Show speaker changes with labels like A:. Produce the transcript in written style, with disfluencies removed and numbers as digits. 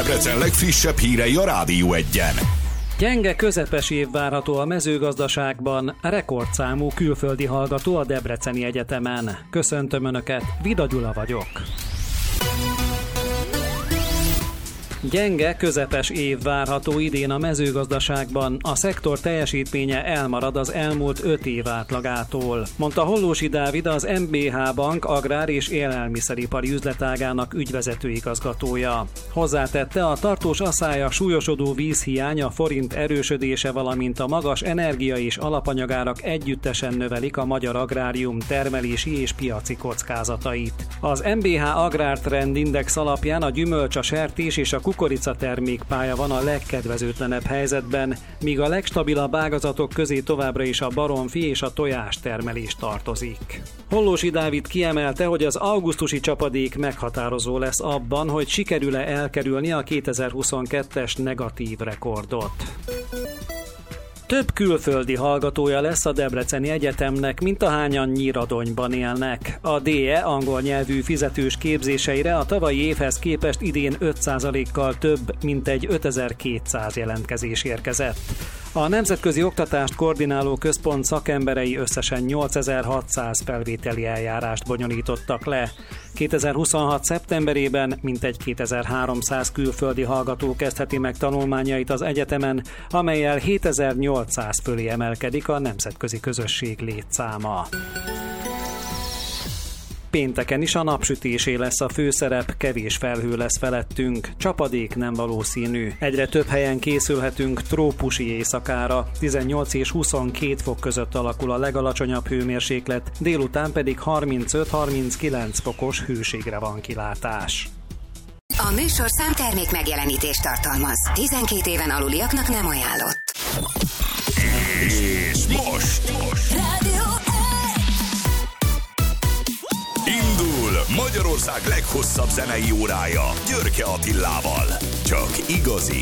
A: Debrecen legfrissebb hírei a Rádió 1-en.
B: Gyenge közepes év várható a mezőgazdaságban, rekordszámú külföldi hallgató a Debreceni Egyetemen. Köszöntöm Önöket, Vida Gyula vagyok. Gyenge, közepes év várható idén a mezőgazdaságban, a szektor teljesítménye elmarad az elmúlt 5 év átlagától, mondta Hollósy Dávid, az MBH Bank agrár- és élelmiszeripari üzletágának ügyvezető igazgatója. Hozzátette, a tartós asszály, súlyosodó vízhiány, a forint erősödése, valamint a magas energia- és alapanyagárak együttesen növelik a magyar agrárium termelési és piaci kockázatait. Az MBH Agrártrend Index alapján a gyümölcs, a sertés és a kukorica termékpálya van a legkedvezőtlenebb helyzetben, míg a legstabilabb ágazatok közé továbbra is a baromfi és a tojás termelés tartozik. Hollósy Dávid kiemelte, hogy az augusztusi csapadék meghatározó lesz abban, hogy sikerül-e elkerülni a 2022-es negatív rekordot. Több külföldi hallgatója lesz a Debreceni Egyetemnek, mint ahányan Nyíradonyban élnek. A DE angol nyelvű fizetős képzéseire a tavalyi évhez képest idén 5%-kal több, mintegy 5200 jelentkezés érkezett. A Nemzetközi Oktatást Koordináló Központ szakemberei összesen 8600 felvételi eljárást bonyolítottak le. 2026. szeptemberében mintegy 2300 külföldi hallgató kezdheti meg tanulmányait az egyetemen, amellyel 7800 fölé emelkedik a nemzetközi közösség létszáma. Pénteken is a napsütésé lesz a főszerep, kevés felhő lesz felettünk, csapadék nem valószínű. Egyre több helyen készülhetünk trópusi éjszakára, 18 és 22 fok között alakul a legalacsonyabb hőmérséklet, délután pedig 35-39 fokos hőségre van kilátás.
C: A műsor számtermék megjelenítést tartalmaz. 12 éven aluliaknak nem ajánlott.
A: És most indul Magyarország leghosszabb zenei órája Györke Attilával. Csak igazi